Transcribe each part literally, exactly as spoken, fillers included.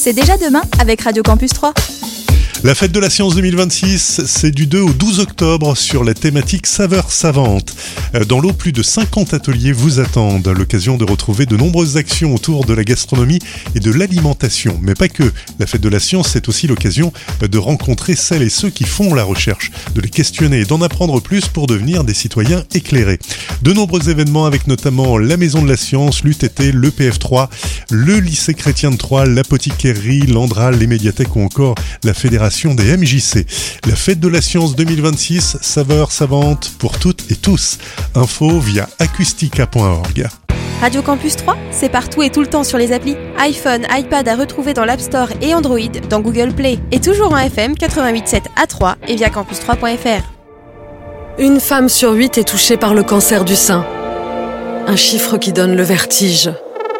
C'est déjà demain avec Radio Campus trois. La fête de la science deux mille vingt-six, c'est du deux au douze octobre sur la thématique saveurs savantes. Dans l'eau, plus de cinquante ateliers vous attendent, l'occasion de retrouver de nombreuses actions autour de la gastronomie et de l'alimentation. Mais pas que. La fête de la science, c'est aussi l'occasion de rencontrer celles et ceux qui font la recherche, de les questionner et d'en apprendre plus pour devenir des citoyens éclairés. De nombreux événements avec notamment la Maison de la Science, l'U T T, l'E P F trois, le lycée chrétien de Troyes, l'apothicairie, l'Andral, les médiathèques ou encore la Fédération des M J C. La fête de la science deux mille vingt-six, saveurs savantes pour toutes et tous. Info via acoustica point org. Radio Campus trois, c'est partout et tout le temps sur les applis. iPhone, iPad à retrouver dans l'App Store et Android, dans Google Play. Et toujours en F M quatre-vingt-huit virgule sept à Troyes et via campus trois point f r. Une femme sur huit est touchée par le cancer du sein. Un chiffre qui donne le vertige.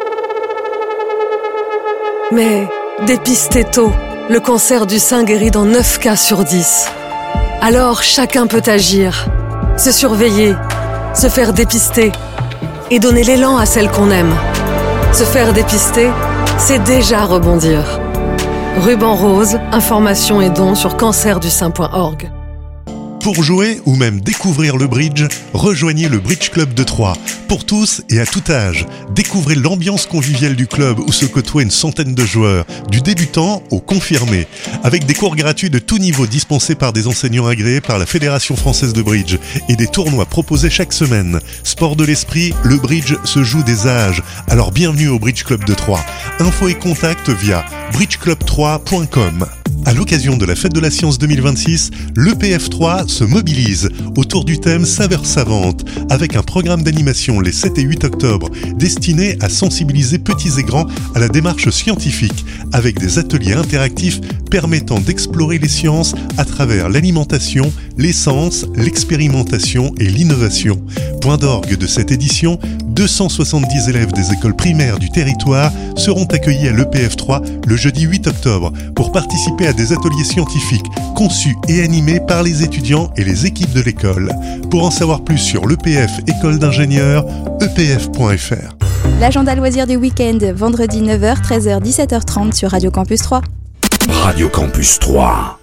Mais dépistez tôt. Le cancer du sein guérit dans neuf cas sur dix. Alors chacun peut agir, se surveiller, se faire dépister et donner l'élan à celle qu'on aime. Se faire dépister, c'est déjà rebondir. Ruban rose, informations et dons sur cancer du sein point org. Pour jouer ou même découvrir le bridge, rejoignez le Bridge Club de Troyes. Pour tous et à tout âge, découvrez l'ambiance conviviale du club où se côtoient une centaine de joueurs, du débutant au confirmé, avec des cours gratuits de tout niveau dispensés par des enseignants agréés par la Fédération française de bridge et des tournois proposés chaque semaine. Sport de l'esprit, le bridge se joue des âges. Alors bienvenue au Bridge Club de Troyes. Infos et contacts via bridge club trois point com. À l'occasion de la fête de la science deux mille vingt-six, l'E P F trois se mobilise autour du thème saveurs savantes avec un programme d'animation les sept et huit octobre destiné à sensibiliser petits et grands à la démarche scientifique avec des ateliers interactifs permettant d'explorer les sciences à travers l'alimentation, les sens, l'expérimentation et l'innovation. Point d'orgue de cette édition, deux cent soixante-dix élèves des écoles primaires du territoire seront accueillis à l'E P F trois le jeudi huit octobre pour participer à des ateliers scientifiques conçus et animés par les étudiants et les équipes de l'école. Pour en savoir plus sur l'E P F École d'ingénieurs, e p f point f r. L'agenda loisirs du week-end, vendredi neuf heures, treize heures, dix-sept heures trente sur Radio Campus trois. Radio Campus trois.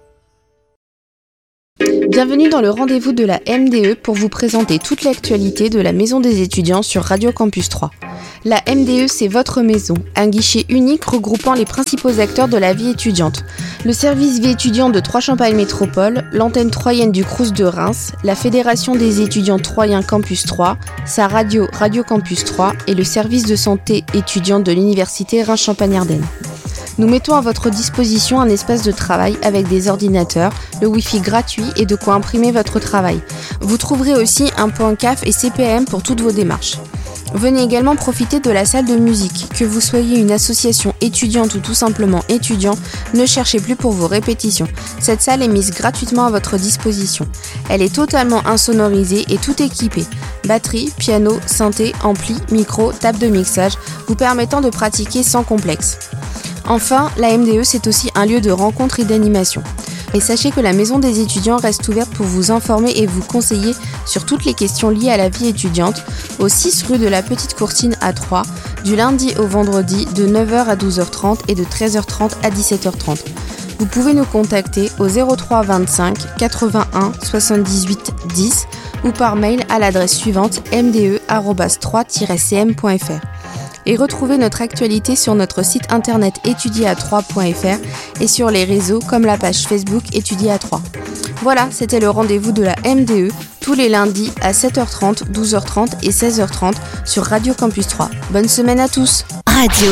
Bienvenue dans le rendez-vous de la M D E pour vous présenter toute l'actualité de la Maison des étudiants sur Radio Campus trois. La M D E, c'est votre maison, un guichet unique regroupant les principaux acteurs de la vie étudiante. Le service vie étudiant de Troyes-Champagne Métropole, l'antenne troyenne du Crous de Reims, la Fédération des étudiants troyens Campus trois, sa radio Radio Campus trois et le service de santé étudiant de l'Université Reims-Champagne-Ardenne. Nous mettons à votre disposition un espace de travail avec des ordinateurs, le Wi-Fi gratuit et de quoi imprimer votre travail. Vous trouverez aussi un point C A F et C P M pour toutes vos démarches. Venez également profiter de la salle de musique. Que vous soyez une association étudiante ou tout simplement étudiant, ne cherchez plus pour vos répétitions. Cette salle est mise gratuitement à votre disposition. Elle est totalement insonorisée et tout équipée. Batterie, piano, synthé, ampli, micro, table de mixage, vous permettant de pratiquer sans complexe. Enfin, la M D E, c'est aussi un lieu de rencontre et d'animation. Et sachez que la Maison des étudiants reste ouverte pour vous informer et vous conseiller sur toutes les questions liées à la vie étudiante, au six rue de la Petite Courtine à Troyes, du lundi au vendredi de neuf heures à douze heures trente et de treize heures trente à dix-sept heures trente. Vous pouvez nous contacter au zéro trois vingt-cinq quatre-vingt-un soixante-dix-huit dix ou par mail à l'adresse suivante m d e arobase trois tiret c m point f r. Et retrouvez notre actualité sur notre site internet étudier à troyes point f r et sur les réseaux comme la page Facebook Étudier à Troyes. Voilà, c'était le rendez-vous de la M D E tous les lundis à sept heures trente, douze heures trente et seize heures trente sur Radio Campus trois. Bonne semaine à tous. Radio